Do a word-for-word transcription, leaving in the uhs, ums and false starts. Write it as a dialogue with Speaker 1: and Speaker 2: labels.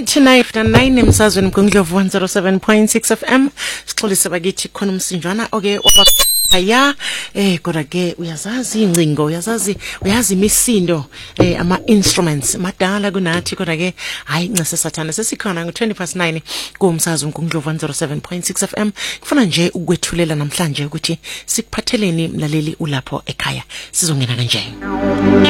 Speaker 1: Right, nine after nine emsazweni mgungundlovu one oh seven point six F M. Sixolise bakithi khona umsinjwana oke wabakhaya eh kodwa ke uyazazi incingo uyazazi uyazi imisindo eh ama instruments madala kunathi kodwa ke hayi ncase sathana sesikhona ngo twenty past nine kumsazweni mgungundlovu one oh seven point six F M. Kufuna nje ukwethulela namhlanje ukuthi sikuphatheleni mlaleli ulapho ekhaya sizongena kanje.